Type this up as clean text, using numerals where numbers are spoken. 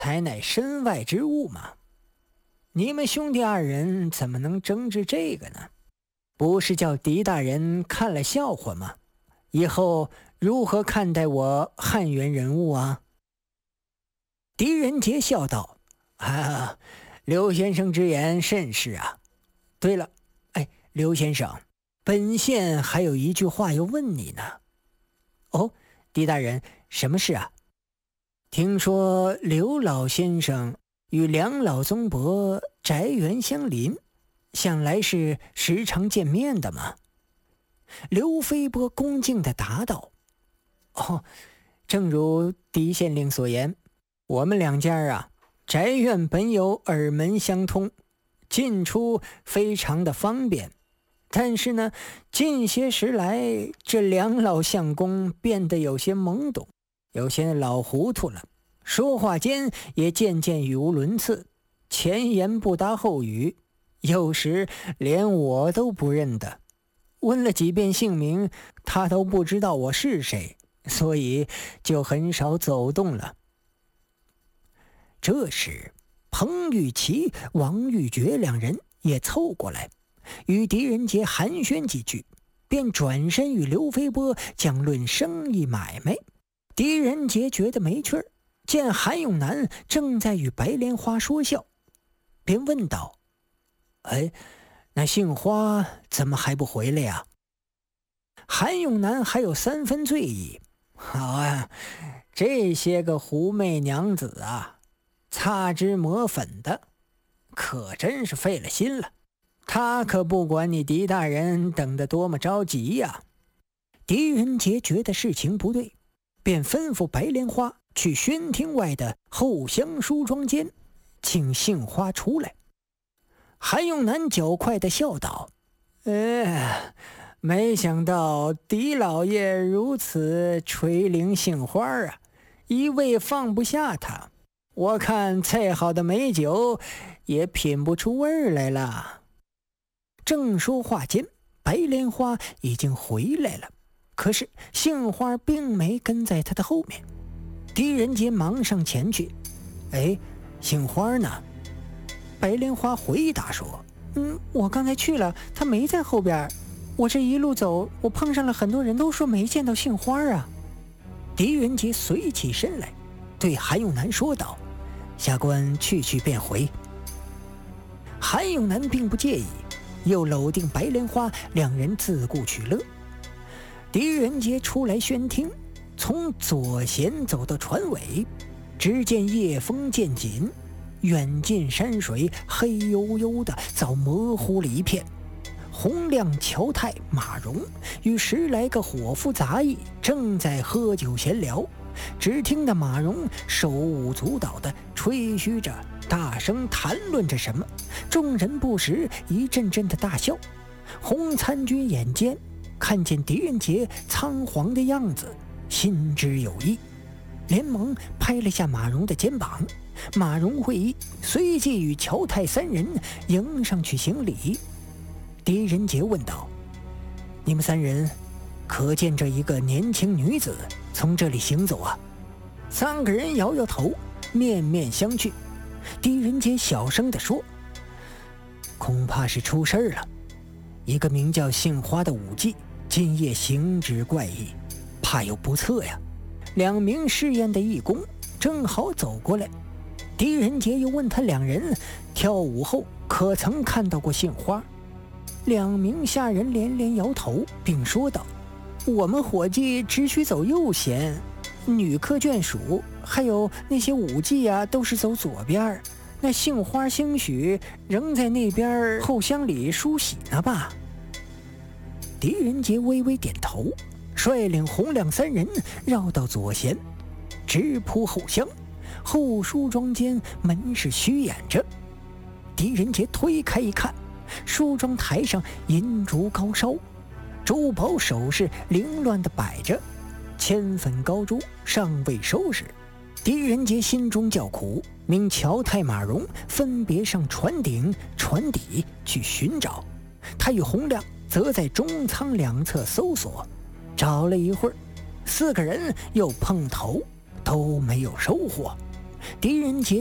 才乃身外之物嘛。你们兄弟二人怎么能争执这个呢？不是叫狄大人看了笑话吗？以后如何看待我汉源人物啊？”狄仁杰笑道：“刘先生之言甚是啊。对了，刘先生，本县还有一句话要问你呢。”“哦，狄大人，什么事啊？”“听说刘老先生与梁老宗伯宅园相邻，想来是时常见面的嘛。”刘飞波恭敬地答道：“哦，正如狄县令所言，我们两家啊，宅院本有耳门相通，进出非常的方便。但是呢，近些时来，这梁老相公变得有些懵懂，有些老糊涂了，说话间也渐渐语无伦次，前言不搭后语，有时连我都不认得。问了几遍姓名，他都不知道我是谁，所以就很少走动了。”这时彭玉琪、王玉珏两人也凑过来，与狄仁杰寒暄几句，便转身与刘飞波讲论生意买卖。狄仁杰觉得没趣儿，见韩永南正在与白莲花说笑，便问道：“那杏花怎么还不回来呀？”韩永南还有3分醉意：“好啊，这些个狐媚娘子啊，擦脂抹粉的，可真是费了心了。他可不管你狄大人等得多么着急呀。”狄仁杰觉得事情不对，便吩咐白莲花去宣厅外的后厢梳妆间请杏花出来。韩永南较快地笑道：“没想到狄老爷如此垂怜杏花啊，一味放不下他。我看再好的美酒也品不出味儿来了。”正说话间，白莲花已经回来了，可是杏花并没跟在他的后面。狄仁杰忙上前去：“杏花呢？”白莲花回答说：“我刚才去了，他没在后边。我这一路走，我碰上了很多人，都说没见到杏花啊。”狄仁杰随起身来，对韩永南说道：“下官去便回。”韩永南并不介意，又搂定白莲花，两人自顾取乐。狄仁杰出来宣厅，从左贤走到船尾，只见夜风渐紧，远近山水黑黝黝的，早模糊了一片。洪亮、乔泰、马荣与10来个伙夫杂役正在喝酒闲聊，只听得马荣手舞足蹈地吹嘘着，大声谈论着什么，众人不时一阵阵的大笑。洪参军眼尖，看见狄仁杰仓皇的样子，心知有意，连忙拍了下马荣的肩膀。马荣会意，随即与乔泰3人迎上去行礼。狄仁杰问道：“你们3人可见这一个年轻女子从这里行走啊？”3个人摇摇头，面面相觑。狄仁杰小声地说：“恐怕是出事了。一个名叫杏花的武妓今夜行止怪异，怕有不测呀。”2名试验的义工正好走过来，狄仁杰又问他2人跳舞后可曾看到过杏花。2名下人连连摇头，并说道：“我们伙计只许走右贤，女客眷属还有那些舞妓啊，都是走左边。那杏花兴许仍在那边后厢里梳洗呢吧？”狄仁杰微微点头，率领洪亮3人绕到左贤，直扑后厢。后梳妆间门是虚掩着，狄仁杰推开一看，梳妆台上银烛高烧，珠宝首饰凌乱地摆着，铅粉高珠尚未收拾。狄仁杰心中叫苦，命乔泰、马荣分别上船顶、船底去寻找，他与洪亮则在中舱2侧搜索。找了一会儿，4个人又碰头，都没有收获。 狄仁杰